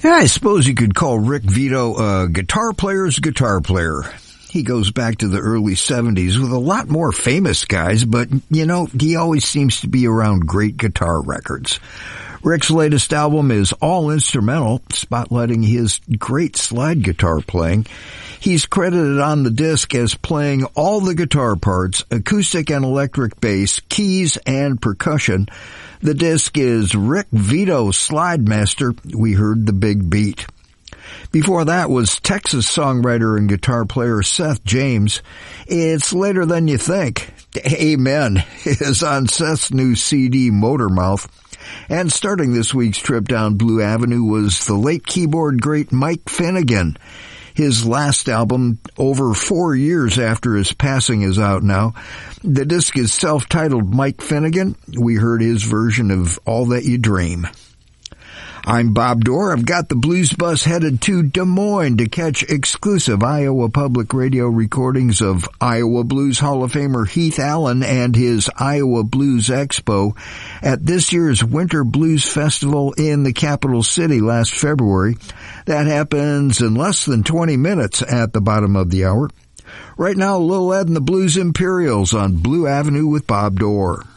Yeah, I suppose you could call Rick Vito a guitar player's guitar player. He goes back to the early 70s with a lot more famous guys, but, you know, he always seems to be around great guitar records. Rick's latest album is all instrumental, spotlighting his great slide guitar playing. He's credited on the disc as playing all the guitar parts, acoustic and electric bass, keys, and percussion. The disc is Rick Vito Slide Master. We heard The Big Beat. Before that was Texas songwriter and guitar player Seth James. It's Later Than You Think. Amen is on Seth's new CD, Motormouth. And starting this week's trip down Blue Avenue was the late keyboard great Mike Finnegan. His last album, over 4 years after his passing, is out now. The disc is self-titled Mike Finnegan. We heard his version of All That You Dream. I'm Bob Dorr. I've got the Blues Bus headed to Des Moines to catch exclusive Iowa Public Radio recordings of Iowa Blues Hall of Famer Heath Allen and his Iowa Blues Expo at this year's Winter Blues Festival in the capital city last February. That happens in less than 20 minutes at the bottom of the hour. Right now, Lil Ed and the Blues Imperials on Blue Avenue with Bob Dorr.